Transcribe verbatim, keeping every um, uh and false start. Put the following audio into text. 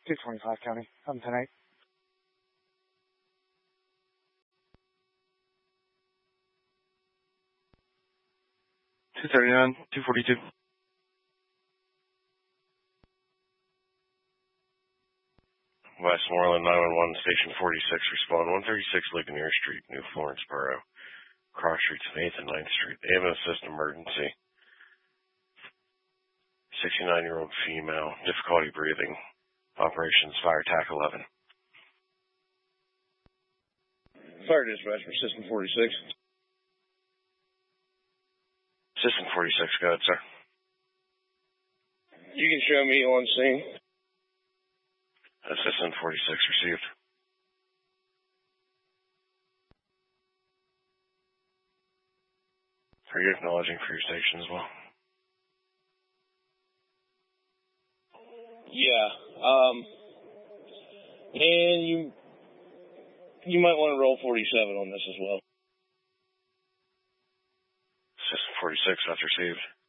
two twenty-five County, I'm ten eight. two thirty-nine, two forty-two. Westmoreland nine one one, Station forty-six, respond one thirty-six Ligonier Street, New Lawrenceburg. Cross Streets of eighth and ninth Street. They have an assist emergency. sixty-nine-year-old female, difficulty breathing. Operations Fire Tac eleven. Fire dispatch for System forty-six. System forty-six, go ahead, sir. You can show me on scene. Assistant forty-six received. Are you acknowledging for your station as well? Yeah. Um, and you you might want to roll forty-seven on this as well. System forty-six, that's received.